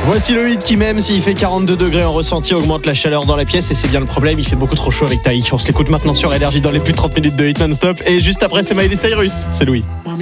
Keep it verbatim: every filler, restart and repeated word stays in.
Voici le hit qui, même s'il fait quarante-deux degrés en ressenti, augmente la chaleur dans la pièce, et c'est bien le problème, il fait beaucoup trop chaud avec Taïk. On se l'écoute maintenant sur Énergie dans les plus de trente minutes de hit non-stop, et juste après c'est Miley Cyrus. C'est Louis.